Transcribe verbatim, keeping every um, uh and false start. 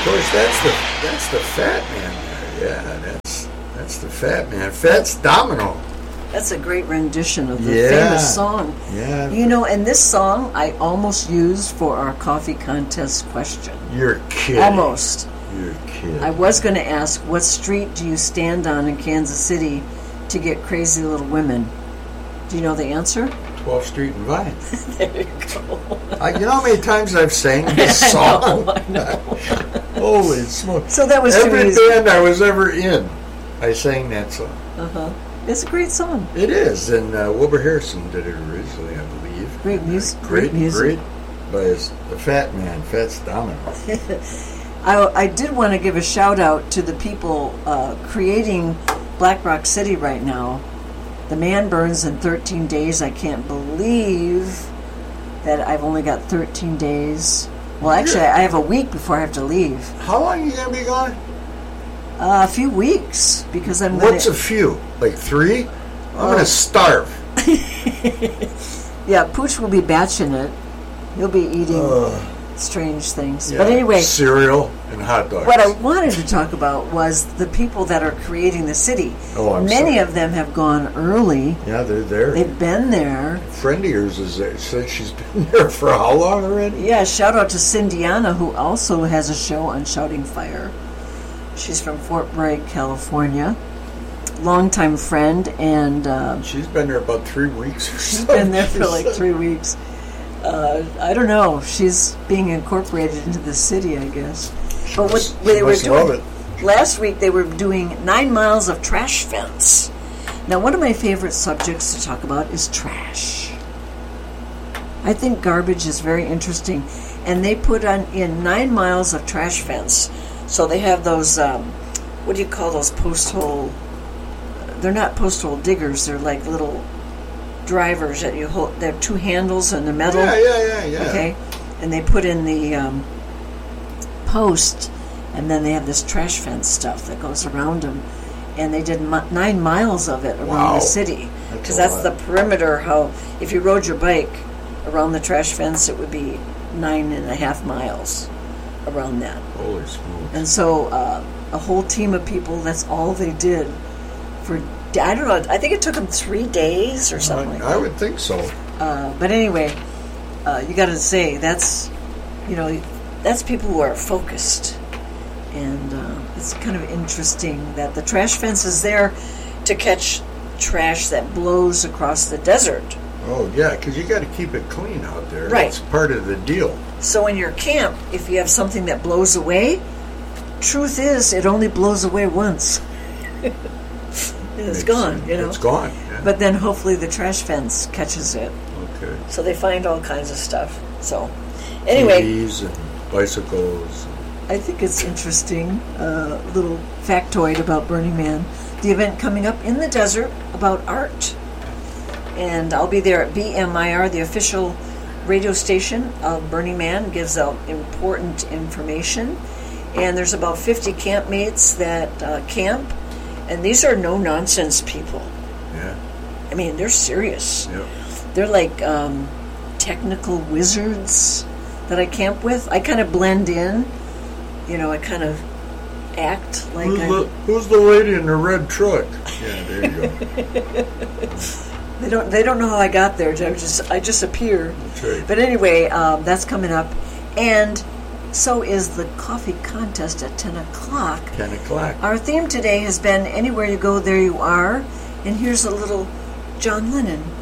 Of course, that's the that's the Fat Man there. Yeah, that's that's the Fat Man. Fats Domino. That's a great rendition of the Yeah. famous song. Yeah. You know, and this song I almost used for our coffee contest question. You're kidding. Almost. You're kidding. I was going to ask, what street do you stand on in Kansas City to get crazy little women? Do you know the answer? twelfth Street and Vine. There you go. I, you know how many times I've sang this song? I know, I know. Holy smokes. So that was too Every easy. band I was ever in, I sang that song. Uh-huh. It's a great song. It is, and uh, Wilbur Harrison did it originally, I believe. Great music. Uh, great, Great music. Great by his, the Fat Man, Fats Domino. I, I did want to give a shout out to the people uh, creating Black Rock City right now. The man burns in thirteen days. I can't believe that I've only got thirteen days. Well, actually, Yeah. I have a week before I have to leave. How long are you going to be gone? Uh, a few weeks, because I'm What's a gonna, few? Like three? I'm Oh. going to starve. yeah, Pooch will be batching it. He'll be eating Ugh. strange things. Yeah. But anyway, Cereal and hot dogs. what I wanted to talk about was the people that are creating the city. Oh, I'm Many sorry. of them have gone early. Yeah, they're there. They've been there. A friend of yours is there. Said she's been there for how long already? Yeah, shout out to Cindiana, who also has a show on Shouting Fire. She's from Fort Bragg, California. Longtime friend, and uh, She's been there about three weeks or she's something. been there for like three weeks. Uh, I don't know. She's being incorporated into the city, I guess. But what must- they she were must love doing it. last week, they were doing nine miles of trash fence. Now, one of my favorite subjects to talk about is trash. I think garbage is very interesting, and they put on in nine miles of trash fence. So they have those. Um, what do you call those post hole? They're not post hole diggers. They're like little drivers that you hold. They have two handles and they're metal. Yeah, yeah, yeah, yeah. Okay, and they put in the um, post, and then they have this trash fence stuff that goes around them, and they did mi- nine miles of it around Wow. the city, That's because a that's lot. the perimeter. How if you rode your bike around the trash fence, it would be nine and a half miles around that. Holy smokes. And so uh, a whole team of people, that's all they did for, I don't know, I think it took them three days or something like I that. would think so. Uh, but anyway, uh, you got to say, that's, you know, that's people who are focused. And uh, it's kind of interesting that the trash fence is there to catch trash that blows across the desert. Oh, yeah, because you got to keep it clean out there. Right. That's part of the deal. So in your camp, if you have something that blows away, truth is, it only blows away once. And it's Makes gone, sense. you know. It's gone. Yeah. But then hopefully the trash fence catches it. okay. So they find all kinds of stuff. So anyway, T Vs and bicycles. I think it's interesting, uh, little factoid about Burning Man. The event coming up in the desert about art. And I'll be there at B M I R, the official radio station of Burning Man, gives out important information. And there's about fifty campmates that uh, camp. And these are no-nonsense people. Yeah. I mean, they're serious. Yep. They're like um, technical wizards that I camp with. I kind of blend in. You know, I kind of act like Who's I'm... the, who's the lady in the red truck? Yeah, there you go. They don't. They don't know how I got there. I just. I just appear. That's right. But anyway, um, that's coming up, and so is the coffee contest at ten o'clock. Ten o'clock. Our theme today has been "Anywhere you go, there you are," and here's a little John Lennon.